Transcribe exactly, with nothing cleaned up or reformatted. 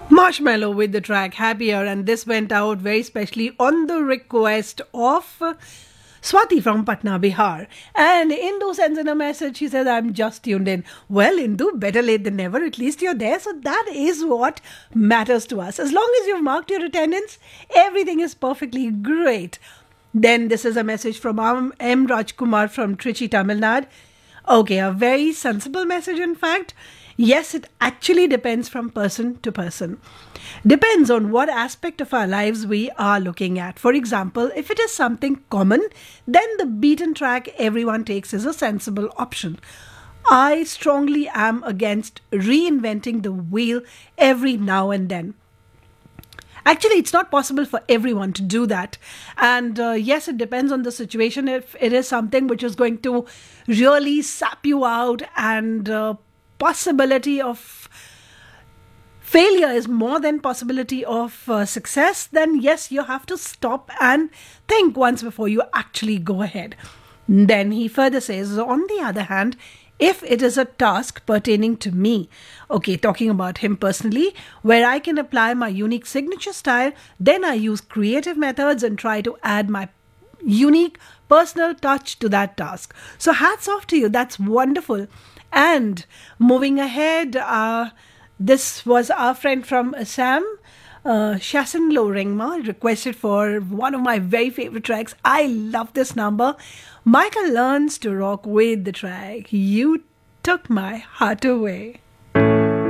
Marshmallow with the track Happier, and this went out very specially on the request of uh, Swati from Patna, Bihar. And Indu sends in a message. She says, I'm just tuned in. Well, Indu, better late than never. At least you're there. So that is what matters to us. As long as you've marked your attendance, everything is perfectly great. Then this is a message from um, M. Rajkumar from Trichy, Tamil Nadu. Okay, a very sensible message, in fact. Yes, it actually depends from person to person. Depends on what aspect of our lives we are looking at. For example, if it is something common, then the beaten track everyone takes is a sensible option. I strongly am against reinventing the wheel every now and then. Actually, it's not possible for everyone to do that. And uh, yes, it depends on the situation. If it is something which is going to really sap you out and uh, possibility of failure is more than possibility of uh, success, then yes, you have to stop and think once before you actually go ahead. Then he further says, on the other hand, if it is a task pertaining to me, okay, talking about him personally, where I can apply my unique signature style, then I use creative methods and try to add my unique personal touch to that task. So hats off to you. That's wonderful. And moving ahead, uh, this was our friend from Assam, uh, Shasan Lorengma, requested for one of my very favorite tracks. I love this number. Michael learns to rock with the track You Took My Heart Away.